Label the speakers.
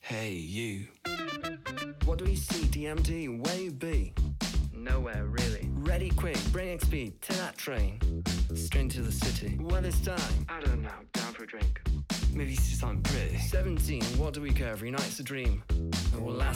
Speaker 1: Hey, you. What do we see, DMD? Where you be?
Speaker 2: Nowhere, really.
Speaker 1: Ready, quick, breakneck speed, take that train. Straight to the city. Well, this time.
Speaker 2: I don't know, down for a drink.
Speaker 1: Maybe see something pretty. 17, what do we care? Every night's a dream. And we'll last